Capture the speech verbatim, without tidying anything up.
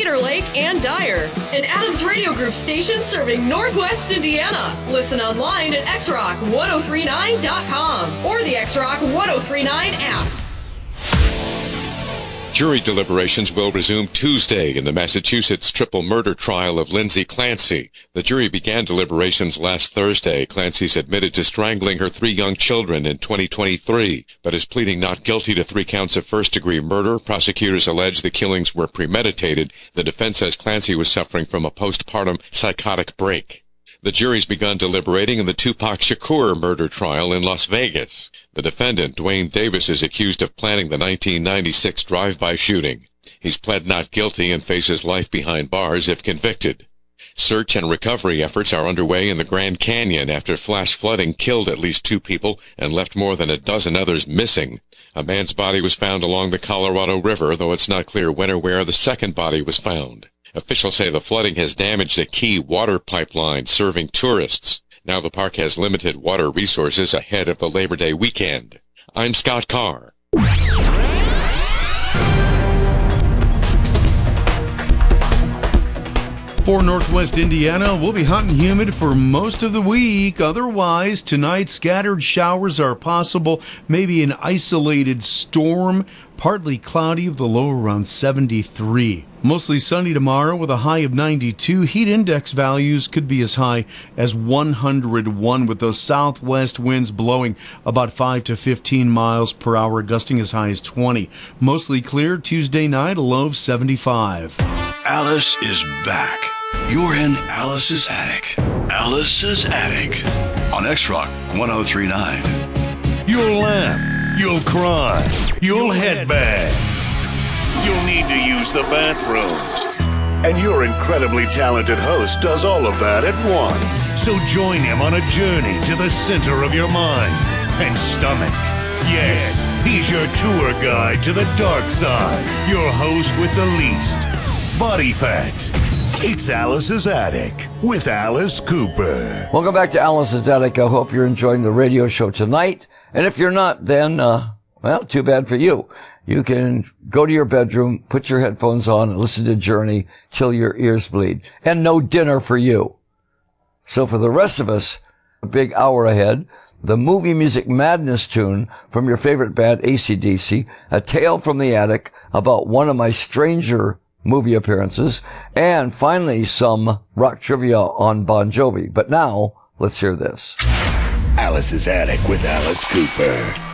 Cedar Lake, and Dyer. An Adams Radio Group station serving Northwest Indiana. Listen online at x rock ten thirty-nine dot com or the X Rock ten thirty-nine app. Jury deliberations will resume Tuesday in the Massachusetts triple murder trial of Lindsay Clancy. The jury began deliberations last Thursday. Clancy's admitted to strangling her three young children in twenty twenty-three, but is pleading not guilty to three counts of first-degree murder. Prosecutors allege the killings were premeditated. The defense says Clancy was suffering from a postpartum psychotic break. The jury's begun deliberating in the Tupac Shakur murder trial in Las Vegas. The defendant, Dwayne Davis, is accused of planning the nineteen ninety-six drive-by shooting. He's pled not guilty and faces life behind bars if convicted. Search and recovery efforts are underway in the Grand Canyon after flash flooding killed at least two people and left more than a dozen others missing. A man's body was found along the Colorado River, though it's not clear when or where the second body was found. Officials say the flooding has damaged a key water pipeline serving tourists. Now the park has limited water resources ahead of the Labor Day weekend. I'm Scott Carr. For Northwest Indiana, we'll be hot and humid for most of the week. Otherwise, tonight, scattered showers are possible, maybe an isolated storm. Partly cloudy with a low around seventy-three. Mostly sunny tomorrow with a high of ninety-two. Heat index values could be as high as one hundred one, with those southwest winds blowing about five to fifteen miles per hour, gusting as high as twenty. Mostly clear Tuesday night, a low of seventy-five. Alice is back. You're in Alice's Attic. Alice's Attic on X Rock ten thirty-nine. You'll laugh. You'll cry. You'll headbang. You'll need to use the bathroom. And your incredibly talented host does all of that at once. So join him on a journey to the center of your mind and stomach. Yes, he's your tour guide to the dark side. Your host with the least body fat. It's Alice's Attic with Alice Cooper. Welcome back to Alice's Attic. I hope you're enjoying the radio show tonight. And if you're not, then, uh, well, too bad for you. You can go to your bedroom, put your headphones on, and listen to Journey till your ears bleed. And no dinner for you. So for the rest of us, a big hour ahead, the movie music madness tune from your favorite band, A C D C, a tale from the attic about one of my stranger movie appearances, and finally some rock trivia on Bon Jovi. But now, let's hear this. Alice's Attic with Alice Cooper.